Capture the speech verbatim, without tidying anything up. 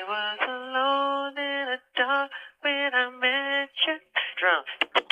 was alone in the dark when I met you. Drunk.